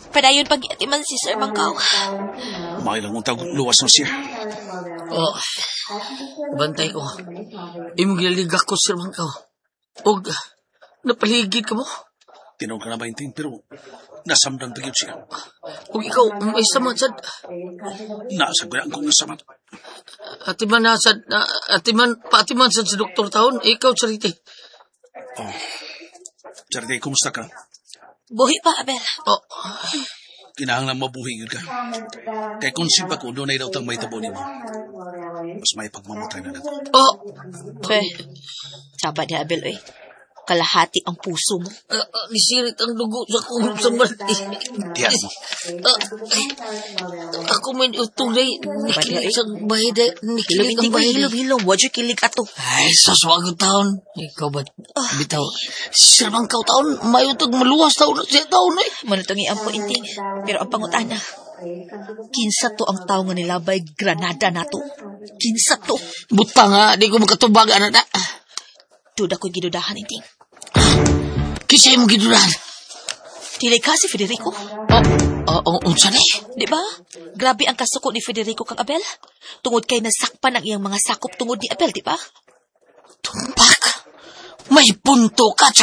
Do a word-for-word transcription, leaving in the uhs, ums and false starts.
Padayon pag-iatiman si Sir Mangkaw. May lang untag luwas na siya. Oh, bantay ko. Imong giligak ko, Sir Mangkaw. Og, napaligid ka mo. Tinawag ka na bainting, pero nasamdan pa yun siya. Og ikaw, may samat sad. Nasagulan kong nasamat. Atiman na sad, na, atiman, paatiman sad sa doktor taon. Ikaw, Charity. Oh, Charity, kumusta ka? Buhi pa, Abel. Oh, Kinahanglan mabuhi yun ka. Kaya kung simpa ko, doon ay daw tang may tabo ni mo. Mas may pagmamatay na nato. oh. Be, sabat ni Abel, eh. Kalahati ang puso mo. Uh, uh, nisirit ang dugo sa kulong sa balti. Diyan mo. Uh, ako may utulay. Nikilig sa bahay. Nikilig ang bahay. Hilom, hilom. Wadyo kilig ato. Ay, saswag taon. Ikaw ba? Bitaw. Sir Mangkaw taon. May utag maluwas taon na siya taon eh. Manutungi ang pointing. Pero ang pangutana, kinsa to ang tao nga nilabay Granada nato? Kinsa to? Buta nga. Di ko makatubag. Ano na? Duda ko'y gidudahan, inting. Kisay mo giduran. Dili ka si Federico. Oh, oh, oh, unsa ni? Di ba? Grabe ang kasuko ni Federico kang Abel. Tungod kay nasakpan ang iyang mga sakop tungod ni Abel, di ba? Tumpak. May punto ka,